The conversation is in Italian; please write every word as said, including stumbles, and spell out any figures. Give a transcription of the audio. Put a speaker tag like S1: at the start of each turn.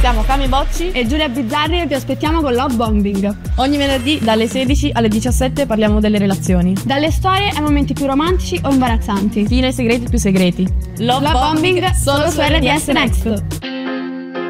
S1: Siamo Cami Bocci
S2: e Giulia Bizzarri e vi aspettiamo con Love Bombing.
S1: Ogni venerdì dalle sedici alle diciassette parliamo delle relazioni.
S2: Dalle storie ai momenti più romantici o imbarazzanti.
S1: Fino ai segreti più segreti.
S2: Love, Love Bombing, Bombing solo su R D S Next.